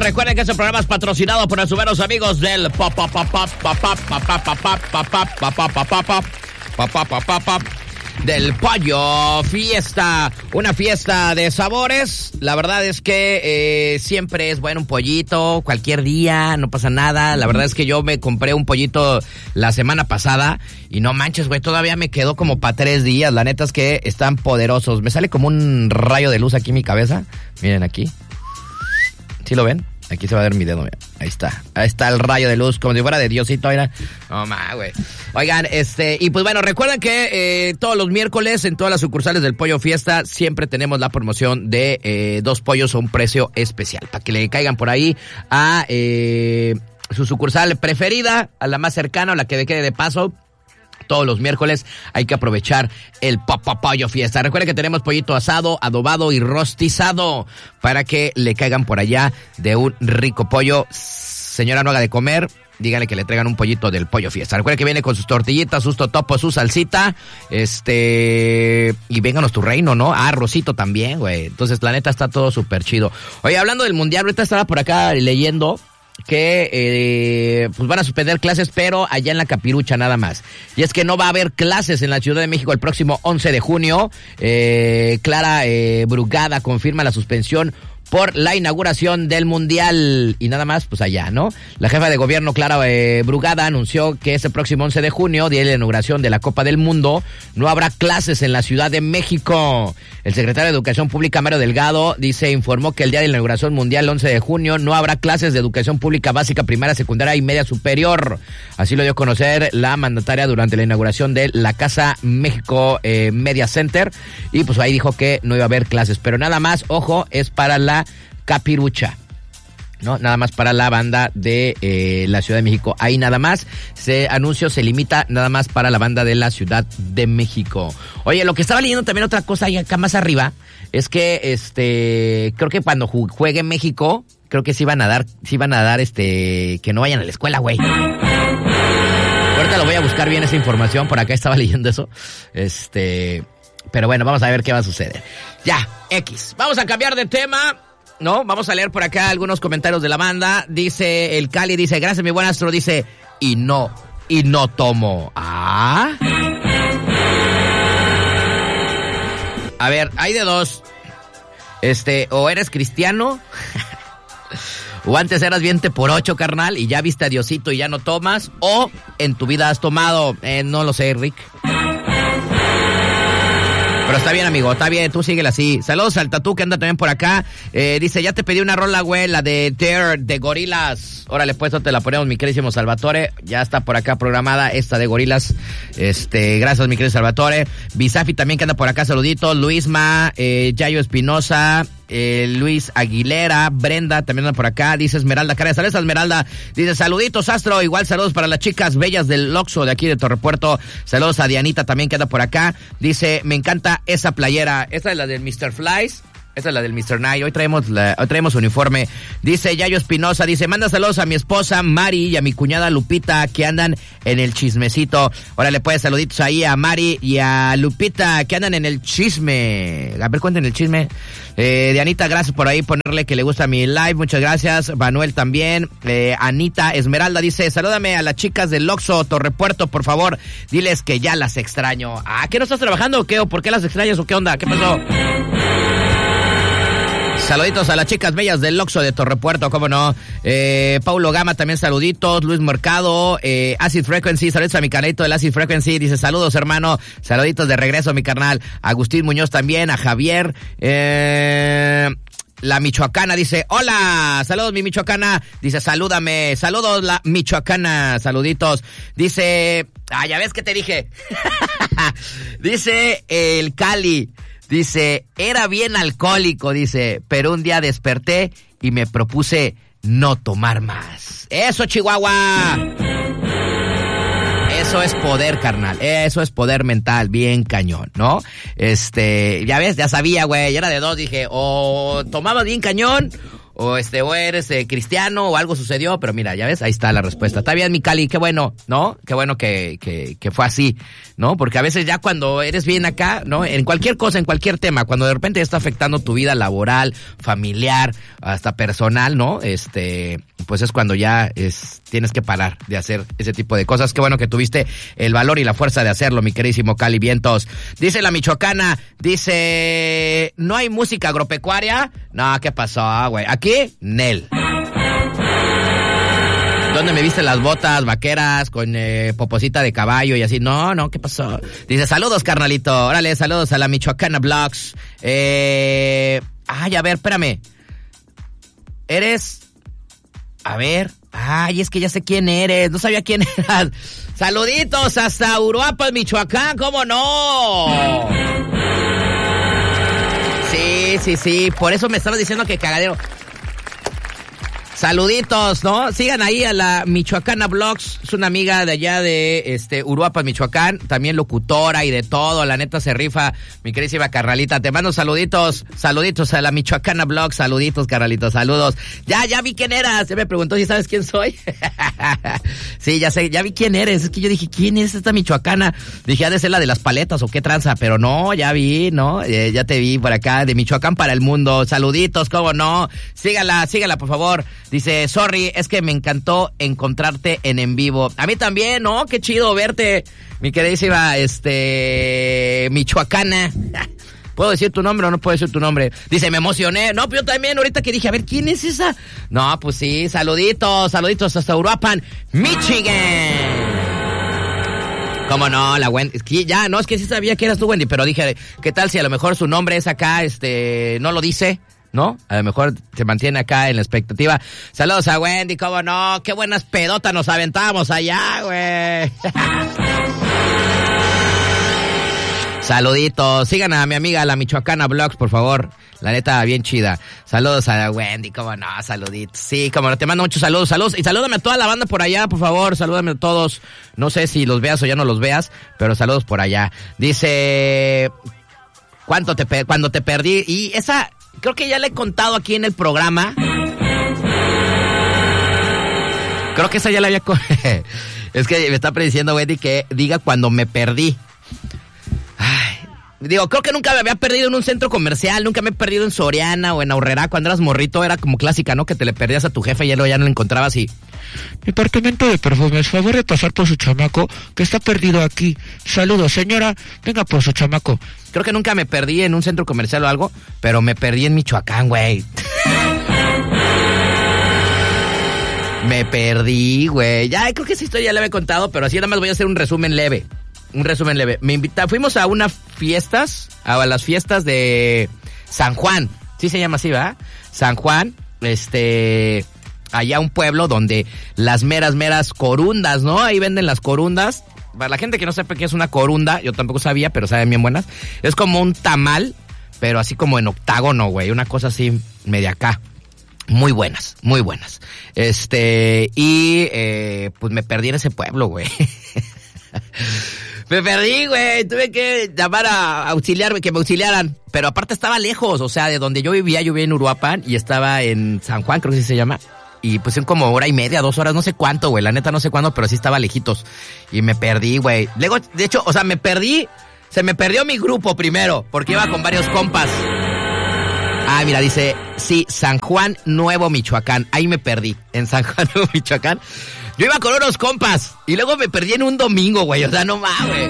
recuerden que este programa es patrocinado por nuestros buenos amigos del del Pollo Fiesta, una fiesta de sabores. La verdad es que siempre es bueno un pollito, cualquier día, no pasa nada. La verdad es que yo me compré un pollito la semana pasada y no manches, güey, todavía me quedó como para 3 días. La neta es que están poderosos. Me sale como un rayo de luz aquí en mi cabeza. Miren aquí. ¿Sí lo ven? Aquí se va a ver mi dedo, mira. Ahí está el rayo de luz, como si fuera de Diosito, mira. No más, güey. Oigan, y pues bueno, recuerden que todos los miércoles en todas las sucursales del Pollo Fiesta siempre tenemos la promoción de 2 pollos a un precio especial, para que le caigan por ahí a su sucursal preferida, a la más cercana, o la que le quede de paso. Todos los miércoles hay que aprovechar el Pollo Fiesta. Recuerden que tenemos pollito asado, adobado y rostizado para que le caigan por allá de un rico pollo. Señora, no haga de comer, díganle que le traigan un pollito del Pollo Fiesta. Recuerden que viene con sus tortillitas, sus totopos, su salsita, y vénganos tu reino, ¿no? Ah, arrocito también, güey. Entonces, la neta, está todo súper chido. Oye, hablando del mundial, ahorita estaba por acá leyendo que pues van a suspender clases, pero allá en la Capirucha nada más. Y es que no va a haber clases en la Ciudad de México el próximo 11 de junio. Clara Brugada confirma la suspensión por la inauguración del Mundial y nada más, pues allá, ¿no? La jefa de gobierno, Clara Brugada, anunció que ese próximo 11 de junio, día de la inauguración de la Copa del Mundo, no habrá clases en la Ciudad de México. El secretario de Educación Pública, Mario Delgado, informó que el día de la inauguración mundial, 11 de junio, no habrá clases de educación pública básica, primaria, secundaria y media superior. Así lo dio a conocer la mandataria durante la inauguración de la Casa México Media Center, y pues ahí dijo que no iba a haber clases, pero nada más, ojo, es para la Capirucha, ¿no? Nada más para la banda de la Ciudad de México. Ahí nada más, anuncio se limita nada más para la banda de la Ciudad de México. Oye, lo que estaba leyendo también otra cosa ahí acá más arriba, es que creo que cuando juegue México, creo que sí van a dar que no vayan a la escuela, güey. Ahorita lo voy a buscar bien esa información, por acá estaba leyendo eso. Pero bueno, vamos a ver qué va a suceder. Ya, X. Vamos a cambiar de tema, ¿no? Vamos a leer por acá algunos comentarios de la banda. Dice el Cali, dice, gracias mi buen astro, dice, y no tomo. Ah. A ver, hay de dos. O eres cristiano, o antes eras 20 por 8, carnal, y ya viste a Diosito y ya no tomas, o en tu vida has tomado. No lo sé, Rick. Pero está bien, amigo, está bien, tú síguela así. Saludos al Tatú que anda también por acá. Dice, ya te pedí una rola, güey, la de Dare de Gorilas. Órale, pues, te la ponemos, mi queridísimo Salvatore. Ya está por acá programada esta de Gorilas. Gracias, mi querido Salvatore. Bisafi también que anda por acá, saluditos. Luisma, Yayo Espinosa, Luis Aguilera, Brenda también anda por acá. Dice Esmeralda Cara, saludos a Esmeralda. Dice, saluditos, Astro. Igual saludos para las chicas bellas del Oxxo de aquí de Torrepuerto. Saludos a Dianita también que anda por acá. Dice, me encanta esa playera. Esta es la del Mr. Flies. Esta es la del Mr. Night. Hoy traemos uniforme. Dice Yayo Espinosa, dice, manda saludos a mi esposa Mari y a mi cuñada Lupita que andan en el chismecito. Órale, pues, saluditos ahí a Mari y a Lupita que andan en el chisme. A ver, cuenten el chisme. Dianita, gracias por ahí ponerle que le gusta mi live. Muchas gracias. Manuel también. Anita Esmeralda dice, salúdame a las chicas del Oxxo Torrepuerto, por favor. Diles que ya las extraño. Ah, ¿qué no estás trabajando o qué? ¿O por qué las extrañas o qué onda? ¿Qué pasó? Saluditos a las chicas bellas del Oxxo de Torrepuerto, cómo no. Paulo Gama también saluditos. Luis Mercado, Acid Frequency, saludos a mi canalito del Acid Frequency. Dice, saludos, hermano. Saluditos de regreso, mi carnal. Agustín Muñoz también, a Javier. La Michoacana dice, hola, saludos mi Michoacana. Dice, salúdame, saludos la Michoacana, saluditos. Dice, ya ves que te dije. Dice el Cali. Dice, era bien alcohólico, dice, pero un día desperté y me propuse no tomar más. ¡Eso, Chihuahua! Eso es poder, carnal. Eso es poder mental, bien cañón, ¿no? Ya ves, ya sabía, güey, era de dos. Dije, o tomabas bien cañón, o eres cristiano o algo sucedió, pero mira, ya ves, ahí está la respuesta. Está bien, mi Cali, qué bueno, ¿no? Qué bueno que fue así, ¿no? Porque a veces ya cuando eres bien acá, ¿no? En cualquier cosa, en cualquier tema, cuando de repente ya está afectando tu vida laboral, familiar, hasta personal, ¿no? Pues es cuando ya tienes que parar de hacer ese tipo de cosas. Qué bueno que tuviste el valor y la fuerza de hacerlo, mi queridísimo Cali Vientos. Dice la michoacana, dice, ¿no hay música agropecuaria? No, ¿qué pasó, güey? Aquí, Nel. ¿Dónde me viste las botas vaqueras con poposita de caballo y así? No, ¿qué pasó? Dice, saludos, carnalito. Órale, saludos a la Michoacana Blogs. A ver, espérame. Es que ya sé quién eres. No sabía quién eras. Saluditos hasta Uruapan, Michoacán, ¿cómo no? Sí. Por eso me estabas diciendo que cagadero. Saluditos, ¿no? Sigan ahí a la Michoacana Blogs, es una amiga de allá de Uruapan, Michoacán, también locutora y de todo, la neta se rifa, mi queridísima carnalita, te mando saluditos a la Michoacana Blogs, saluditos, carnalitos, saludos. Ya vi quién eras, ya me preguntó si sabes quién soy. Sí, ya sé, ya vi quién eres, es que yo dije, ¿quién es esta michoacana? Dije, ha de ser la de las paletas o qué tranza, pero no, ya vi, ¿no? Ya te vi por acá, de Michoacán para el mundo, saluditos, cómo no, sígala, por favor. Dice, sorry, es que me encantó encontrarte en vivo. A mí también, ¿no? Qué chido verte, mi queridísima, michoacana. ¿Puedo decir tu nombre o no puedo decir tu nombre? Dice, me emocioné. No, pero yo también, ahorita que dije, a ver, ¿quién es esa? No, pues sí, saluditos hasta Uruapan, Michigan. ¿Cómo no? La Wendy. Es que sí sabía que eras tú, Wendy, pero dije, ¿qué tal si a lo mejor su nombre es acá, no lo dice? ¿No? A lo mejor se mantiene acá en la expectativa. Saludos a Wendy, ¿cómo no? Qué buenas pedotas nos aventamos allá, güey. Saluditos. Sigan a mi amiga, la Michoacana Blogs, por favor. La neta, bien chida. Saludos a Wendy, cómo no, saluditos. Sí, cómo no, te mando muchos saludos. Y salúdame a toda la banda por allá, por favor. Salúdame a todos. No sé si los veas o ya no los veas, pero saludos por allá. Dice, cuando te perdí. Y esa, creo que ya le he contado aquí en el programa. Creo que esa ya la había... Es que me está prediciendo Wendy que diga cuando me perdí. Creo que nunca me había perdido en un centro comercial, nunca me he perdido en Soriana o en Aurrerá. Cuando eras morrito era como clásica, ¿no? Que te le perdías a tu jefe y luego ya no lo encontrabas y... Departamento de perfumes, favor de pasar por su chamaco, que está perdido aquí. Saludos, señora, venga por su chamaco. Creo que nunca me perdí en un centro comercial o algo, pero me perdí en Michoacán, güey. Me perdí, güey. Ya, creo que esa historia ya la había contado, pero así nada más voy a hacer un resumen leve. Fuimos a unas fiestas, a las fiestas de San Juan. Sí se llama así, ¿verdad? San Juan, allá un pueblo donde las meras corundas, ¿no? Ahí venden las corundas. Para la gente que no sepa qué es una corunda, yo tampoco sabía, pero saben bien buenas. Es como un tamal, pero así como en octágono, güey. Una cosa así media acá. Muy buenas. Pues me perdí en ese pueblo, güey. Me perdí, güey. Tuve que llamar a auxiliarme, que me auxiliaran. Pero aparte estaba lejos, o sea, de donde yo vivía en Uruapan y estaba en San Juan, creo que así se llama. Y pues en como hora y media, 2 horas, no sé cuánto, güey. La neta no sé cuándo, pero sí estaba lejitos. Y me perdí, güey. Luego, de hecho, o sea, se me perdió mi grupo primero, porque iba con varios compas. Ah, mira, dice, sí, San Juan Nuevo, Michoacán. Ahí me perdí, en San Juan Nuevo, Michoacán. Yo iba con unos compas y luego me perdí en un domingo, güey. O sea, no mames, güey.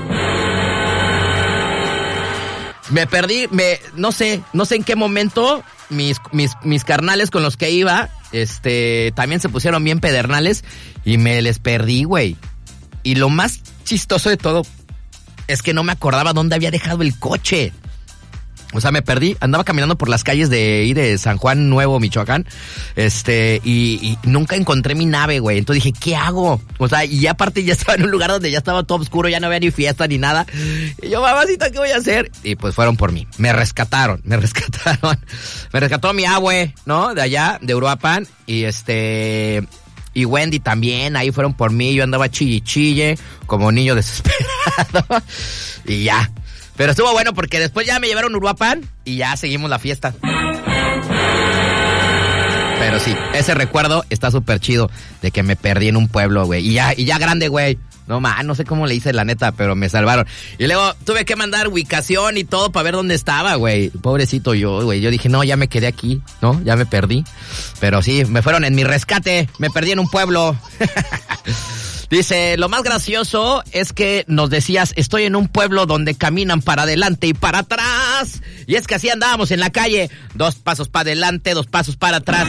Me perdí, no sé en qué momento mis carnales con los que iba, también se pusieron bien pedernales y me les perdí, güey. Y lo más chistoso de todo es que no me acordaba dónde había dejado el coche. O sea, me perdí, andaba caminando por las calles de San Juan Nuevo, Michoacán, y nunca encontré mi nave, güey. Entonces dije, ¿qué hago? O sea, y aparte ya estaba en un lugar donde ya estaba todo oscuro, ya no había ni fiesta ni nada. Y yo, mamacita, ¿qué voy a hacer? Y pues fueron por mí, me rescataron. Me rescató mi abue, ¿no? De allá, de Uruapan, y y Wendy también, ahí fueron por mí. Yo andaba chille, como niño desesperado, y ya. Pero estuvo bueno porque después ya me llevaron a Uruapan y ya seguimos la fiesta. Pero sí, ese recuerdo está súper chido de que me perdí en un pueblo, güey. Y ya grande, güey. No sé cómo le hice, la neta, pero me salvaron. Y luego tuve que mandar ubicación y todo para ver dónde estaba, güey. Pobrecito yo, güey. Yo dije, no, ya me quedé aquí, ¿no? Ya me perdí. Pero sí, me fueron en mi rescate. Me perdí en un pueblo. Dice, lo más gracioso es que nos decías, estoy en un pueblo donde caminan para adelante y para atrás. Y es que así andábamos en la calle. 2 pasos para adelante, 2 pasos para atrás.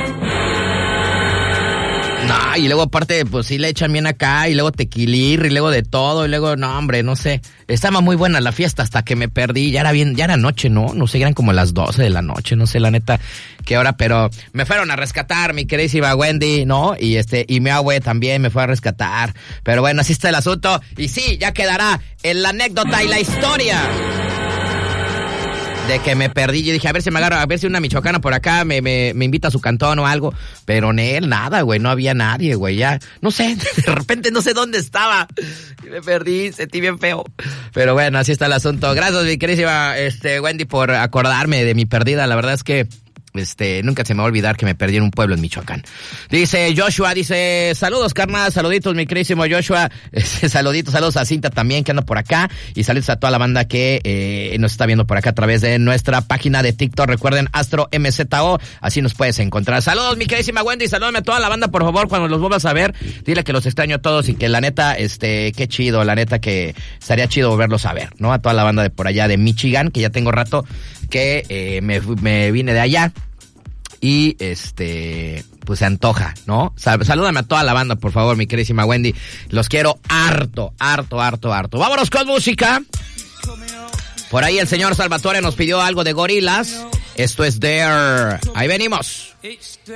No, y luego aparte, pues sí le echan bien acá, y luego tequilir, y luego de todo, y luego, no, hombre, no sé. Estaba muy buena la fiesta hasta que me perdí, ya era noche, ¿no? No sé, eran como las 12 de la noche, no sé la neta qué hora, pero me fueron a rescatar, mi queridísima Wendy, ¿no? Y mi abue también me fue a rescatar. Pero bueno, así está el asunto, y sí, ya quedará en la anécdota y la historia de que me perdí. Yo dije, a ver si me agarro, a ver si una michoacana por acá me invita a su cantón o algo. Pero nada, güey, no había nadie, güey, ya. No sé, de repente no sé dónde estaba. Y me perdí, sentí bien feo. Pero bueno, así está el asunto. Gracias, mi queridísima Wendy, por acordarme de mi perdida. La verdad es que nunca se me va a olvidar que me perdí en un pueblo en Michoacán. Dice Joshua, saludos, carnal, saluditos, mi queridísimo Joshua. Saludos a Cinta también, que anda por acá. Y saludos a toda la banda que nos está viendo por acá a través de nuestra página de TikTok. Recuerden, Astro MZO, así nos puedes encontrar. Saludos, mi queridísima Wendy, salúdame a toda la banda, por favor, cuando los vuelvas a ver. Dile que los extraño a todos y que la neta, qué chido, la neta que estaría chido volverlos a ver, ¿no? A toda la banda de por allá de Michigan, que ya tengo rato que me vine de allá. Y pues se antoja, ¿no? Salúdame a toda la banda, por favor, mi queridísima Wendy. Los quiero harto. Vámonos con música. Por ahí el señor Salvatore nos pidió algo de Gorilas. Esto es There. Ahí venimos.